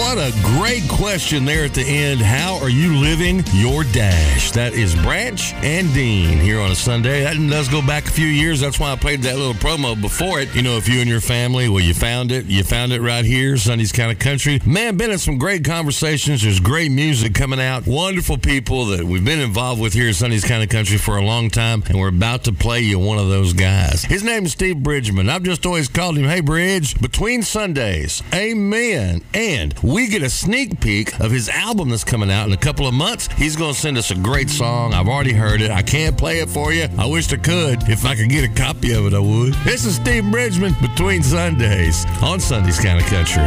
What a great question there at the end. How are you living your dash? That is Branch and Dean here on a Sunday. That does go back a few years. That's why I played that little promo before it. You know, if you and your family, well, you found it right here, Sunday's Kind of Country. Man, been in some great conversations. There's great music coming out. Wonderful people that we've been involved with here at Sunday's Kind of Country for a long time, and we're about to play you one of those guys. His name is Steve Bridgman. I've just always called him Hey Bridge. Between Sundays, amen. And we get a sneak peek of his album that's coming out in a couple of months. He's going to send us a great song. I've already heard it. I can't play it for you. I wish I could. If I could get a copy of it, I would. This is Steve Bridgman, Between Sundays, on Sunday's Kind of Country.